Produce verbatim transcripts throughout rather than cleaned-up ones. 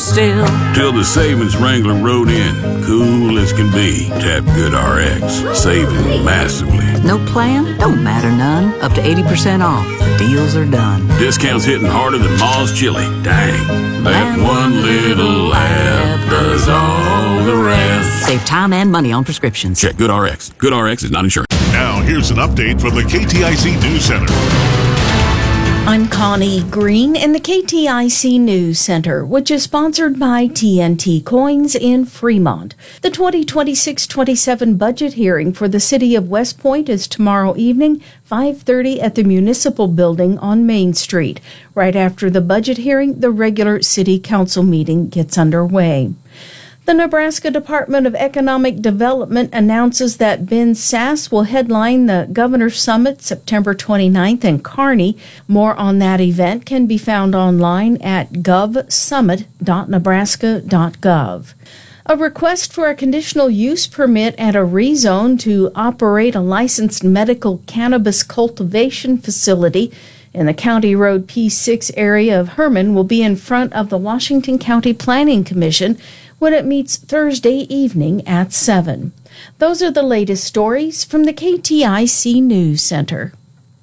still. Till the savings Wrangler rode in, cool as can be. Tap GoodRx, saving massively. No plan? Don't matter none. Up to eighty percent off. Deals are done. Discounts hitting harder than Ma's chili. Dang, that one little laugh does all the rest. Save time and money on prescriptions. Check GoodRx. GoodRx is not insurance. Now, here's an update from the K T I C News Center. I'm Connie Green in the K T I C News Center, which is sponsored by T N T Coins in Fremont. The twenty twenty-six twenty-seven budget hearing for the city of West Point is tomorrow evening, five thirty at the Municipal Building on Main Street. Right after the budget hearing, the regular city council meeting gets underway. The Nebraska Department of Economic Development announces that Ben Sasse will headline the Governor's Summit September twenty-ninth in Kearney. More on that event can be found online at gov summit dot nebraska dot gov. A request for a conditional use permit and a rezone to operate a licensed medical cannabis cultivation facility in the County Road P six area of Herman will be in front of the Washington County Planning Commission when it meets Thursday evening at seven. Those are the latest stories from the K T I C News Center.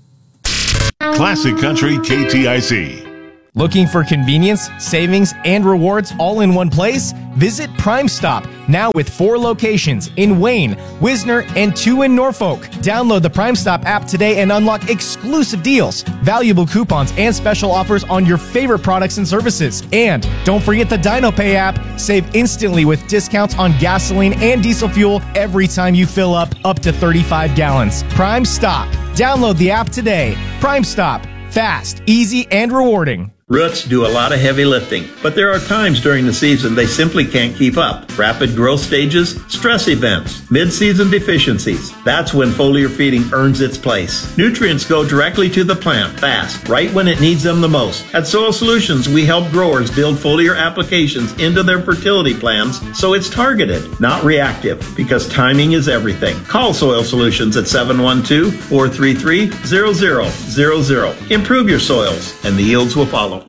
Classic Country K T I C. Looking for convenience, savings, and rewards all in one place? Visit Prime Stop, now with four locations in Wayne, Wisner, and two in Norfolk. Download the Prime Stop app today and unlock exclusive deals, valuable coupons, and special offers on your favorite products and services. And don't forget the DinoPay app. Save instantly with discounts on gasoline and diesel fuel every time you fill up up to thirty-five gallons. Prime Stop. Download the app today. Prime Stop. Fast, easy, and rewarding. Roots do a lot of heavy lifting, but there are times during the season they simply can't keep up. Rapid growth stages, stress events, mid-season deficiencies. That's when foliar feeding earns its place. Nutrients go directly to the plant fast, right when it needs them the most. At Soil Solutions, we help growers build foliar applications into their fertility plans so it's targeted, not reactive, because timing is everything. Call Soil Solutions at seven one two, four three three, zero zero zero zero. Improve your soils, and the yields will follow.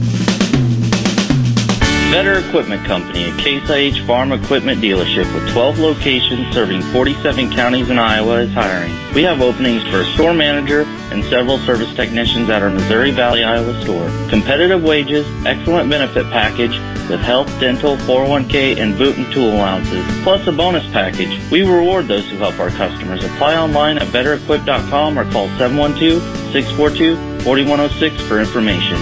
Vetter Equipment Company, a Case I H Farm equipment dealership with twelve locations serving forty-seven counties in Iowa, is hiring. We have openings for a store manager and several service technicians at our Missouri Valley, Iowa store. Competitive wages, excellent benefit package with health, dental, four oh one k, and boot and tool allowances, plus a bonus package. We reward those who help our customers. Apply online at vetter equip dot com or call seven one two, six four two, four one zero six for information.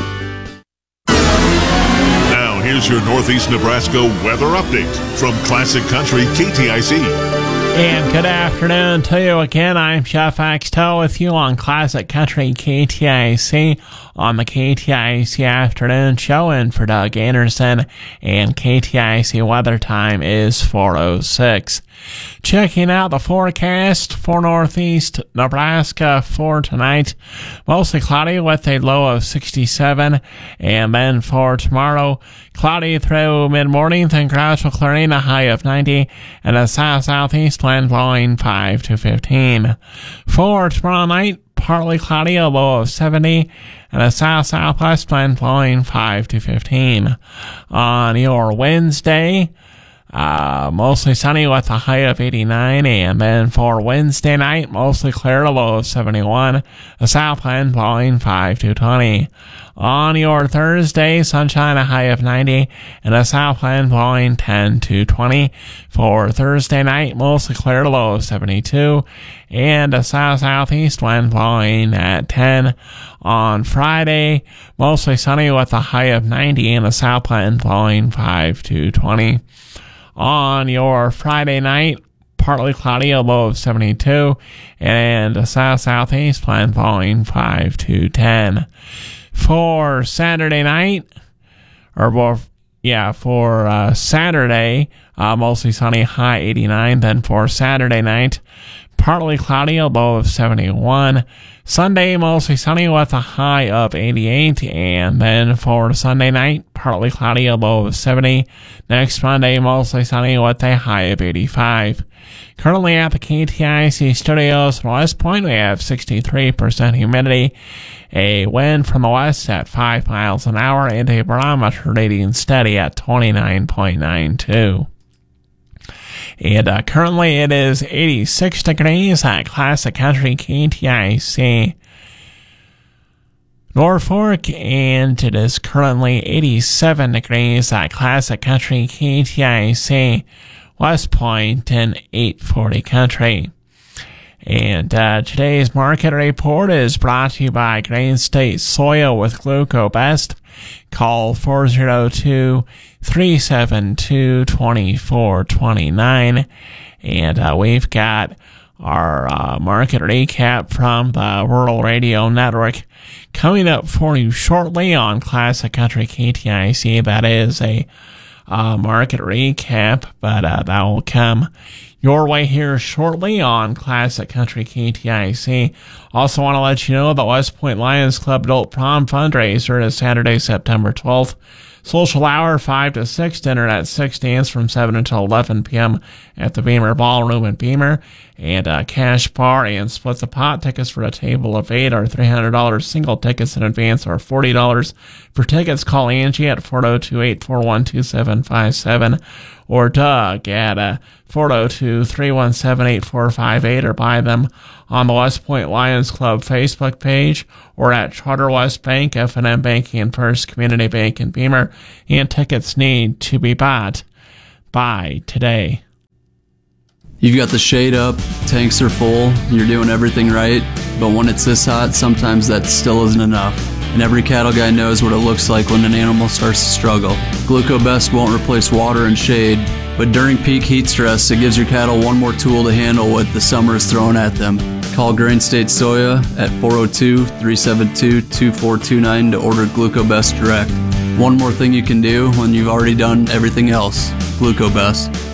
Here's your Northeast Nebraska weather update from Classic Country K T I C. And good afternoon to you again. I'm Chef Axtell with you on Classic Country K T I C on the K T I C Afternoon Show. And for Doug Anderson, and K T I C weather time is four oh six. Checking out the forecast for Northeast Nebraska for tonight. Mostly cloudy with a low of sixty-seven. And then for tomorrow, cloudy through mid-morning, then gradual clearing, a high of ninety, and a south-southeast wind blowing five to fifteen. For tomorrow night, partly cloudy, a low of seventy, and a south-southwest wind blowing five to fifteen. On your Wednesday, Uh, mostly sunny with a high of eighty-nine, and then for Wednesday night, mostly clear, a low of seventy-one, a south wind blowing five to twenty. On your Thursday, sunshine, a high of ninety, and a south wind blowing ten to twenty. For Thursday night, mostly clear, a low of seventy-two, and a south-southeast wind blowing at ten. On Friday, mostly sunny with a high of ninety, and a south wind blowing five to twenty. On your Friday night, partly cloudy, a low of seventy-two, and a south-southeast wind blowing five to ten. For Saturday night, or well, yeah, for uh, Saturday, uh, mostly sunny, high eighty-nine. Then for Saturday night, partly cloudy, a low of seventy-one. Sunday, mostly sunny with a high of eighty-eight. And then for Sunday night, partly cloudy, a low of seventy. Next Monday, mostly sunny with a high of eighty-five. Currently at the K T I C studios in West Point, we have sixty-three percent humidity, a wind from the west at five miles an hour, and a barometer reading steady at twenty-nine point nine two. And uh, currently it is eighty-six degrees at Classic Country K T I C Norfolk, and it is currently eighty-seven degrees at Classic Country K T I C West Point and eight forty Country. And uh, today's market report is brought to you by Grain State Soya with GlucoBest. Call four oh two, three seven two, two four two nine. And uh, we've got our uh, market recap from the Rural Radio Network coming up for you shortly on Classic Country K T I C. That is a uh, market recap, but uh, that will come your way here shortly on Classic Country K T I C. Also want to let you know that West Point Lions Club Adult Prom fundraiser is Saturday, September twelfth. Social hour five to six, dinner at six, dance from seven until eleven p.m. at the Beamer Ballroom in Beamer. And uh, cash bar and split the pot. Tickets for a table of eight are three hundred dollars. Single tickets in advance are forty dollars. For tickets, call Angie at four oh two, eight four one, two seven five seven or Doug at uh, four oh two, three one seven, eight four five eight, or buy them on the West Point Lions Club Facebook page or at Charter West Bank, F and M Banking, and First Community Bank in Beamer. And tickets need to be bought by today. You've got the shade up, tanks are full, you're doing everything right, but when it's this hot, sometimes that still isn't enough. And every cattle guy knows what it looks like when an animal starts to struggle. GlucoBest won't replace water and shade, but during peak heat stress, it gives your cattle one more tool to handle what the summer is throwing at them. Call Grain State Soya at four oh two, three seven two, two four two nine to order GlucoBest direct. One more thing you can do when you've already done everything else. GlucoBest.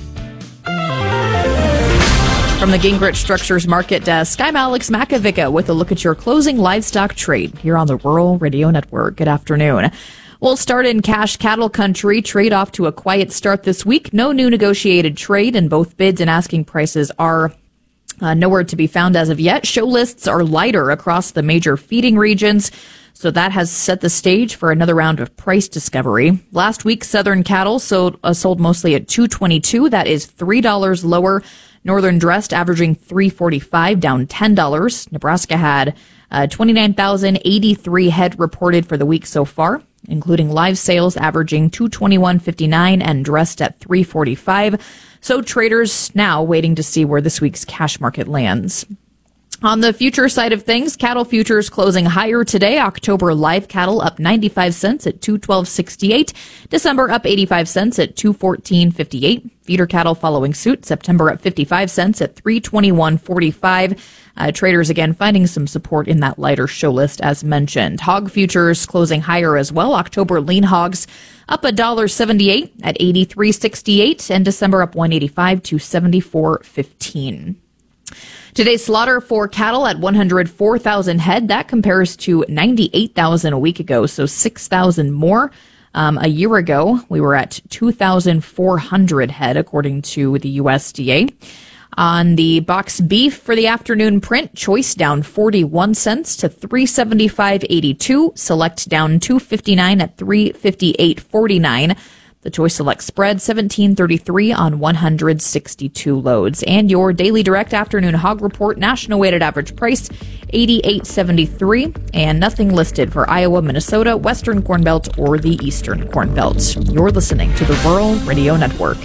From the Gingrich Structures Market Desk, I'm Alex Makovica with a look at your closing livestock trade here on the Rural Radio Network. Good afternoon. We'll start in cash cattle country. Trade off to a quiet start this week. No new negotiated trade, and both bids and asking prices are uh, nowhere to be found as of yet. Show lists are lighter across the major feeding regions, so that has set the stage for another round of price discovery. Last week, Southern cattle sold, uh, sold mostly at two twenty-two. That is three dollars lower. Northern dressed averaging three forty-five, down ten dollars. Nebraska had uh, twenty-nine thousand eighty-three head reported for the week so far, including live sales averaging two twenty-one fifty-nine and dressed at three forty-five. So traders now waiting to see where this week's cash market lands. On the future side of things, cattle futures closing higher today. October live cattle up ninety-five cents at two twelve sixty-eight. December up eighty-five cents at two fourteen fifty-eight. Feeder cattle following suit. September up fifty-five cents at three twenty-one forty-five. Uh, traders again finding some support in that lighter show list as mentioned. Hog futures closing higher as well. October lean hogs up one dollar seventy-eight at eighty-three sixty-eight, and December up one eighty-five to seventy-four fifteen. Today's slaughter for cattle at one hundred four thousand head. That compares to ninety-eight thousand a week ago, so six thousand more. Um, a year ago, we were at two thousand four hundred head, according to the U S D A. On the box beef for the afternoon print, choice down forty-one cents to three seventy-five eighty-two. Select down two fifty-nine at three fifty-eight forty-nine. The Choice Select spread seventeen thirty-three on one hundred sixty-two loads. And your daily direct afternoon hog report, national weighted average price eighty-eight seventy-three, and nothing listed for Iowa, Minnesota, Western Corn Belt, or the Eastern Corn Belt. You're listening to the Rural Radio Network.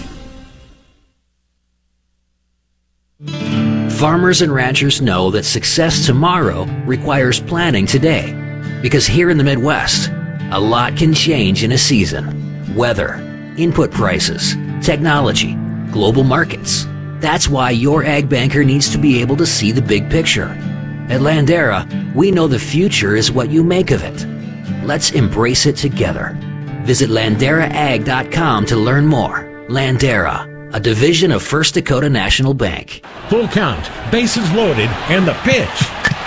Farmers and ranchers know that success tomorrow requires planning today. Because here in the Midwest, a lot can change in a season. Weather, input prices, technology, global markets. That's why your ag banker needs to be able to see the big picture. At Landera, we know the future is what you make of it. Let's embrace it together. Visit landera ag dot com to learn more. Landera, a division of First Dakota National Bank. Full count, bases loaded, and the pitch.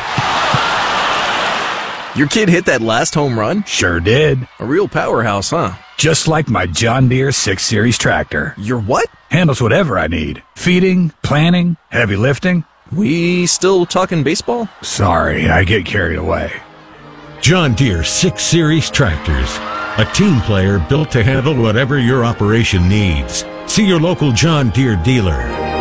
Your kid hit that last home run? Sure did. A real powerhouse, huh? Just like my John Deere six series tractor. Your what? Handles whatever I need. Feeding, planting, heavy lifting. We still talking baseball? Sorry, I get carried away. John Deere six series tractors. A team player built to handle whatever your operation needs. See your local John Deere dealer.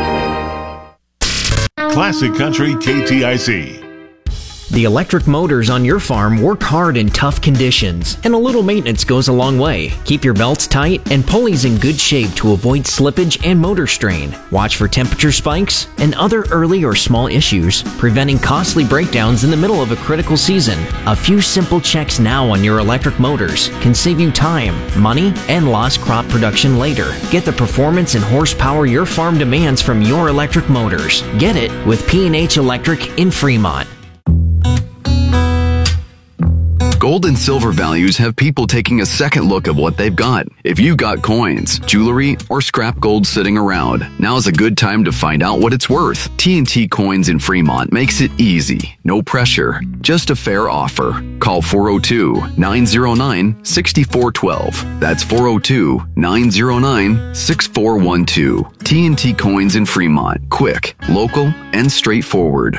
Classic Country K T I C. The electric motors on your farm work hard in tough conditions, and a little maintenance goes a long way. Keep your belts tight and pulleys in good shape to avoid slippage and motor strain. Watch for temperature spikes and other early or small issues, preventing costly breakdowns in the middle of a critical season. A few simple checks now on your electric motors can save you time, money, and lost crop production later. Get the performance and horsepower your farm demands from your electric motors. Get it with P and H Electric in Fremont. Gold and silver values have people taking a second look at what they've got. If you've got coins, jewelry, or scrap gold sitting around, now's a good time to find out what it's worth. T and T Coins in Fremont makes it easy. No pressure, just a fair offer. Call four oh two, nine oh nine, six four one two. That's four oh two, nine oh nine, six four one two. T and T Coins in Fremont. Quick, local, and straightforward.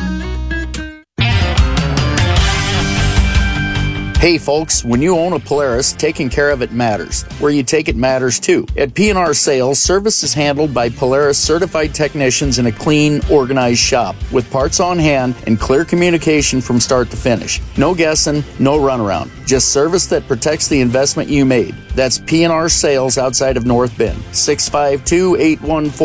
Hey folks, when you own a Polaris, taking care of it matters. Where you take it matters too. At P and R Sales, service is handled by Polaris certified technicians in a clean, organized shop with parts on hand and clear communication from start to finish. No guessing, no runaround. Just service that protects the investment you made. That's P and R Sales outside of North Bend. six five two, eight one four